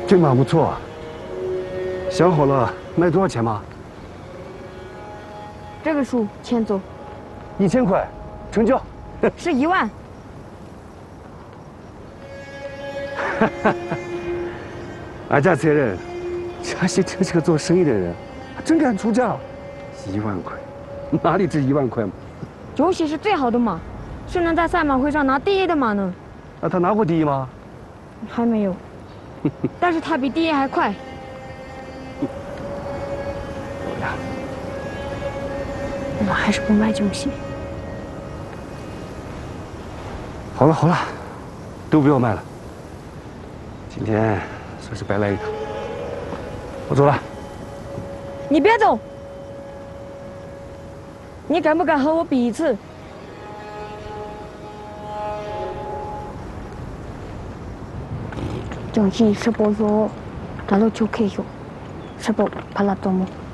这马不错，想好了卖多少钱吗？ 这个数签走。 1000块，成交。 是1万。 俺家这人，嘉熙真是个做生意的人，还真敢出价。1万块，哪里值1万块嘛？ 九喜是最好的马，是能在赛马会上拿第1的马呢。 那他拿过第1吗？ 还没有，但是他比第1还快。我还是不卖九喜。 好了好了，都不要卖了。今天算是白来一趟，我走了。 你别走，你敢不敢和我比一次？정시 15요. 나도 좋게요. 15 발랐더모.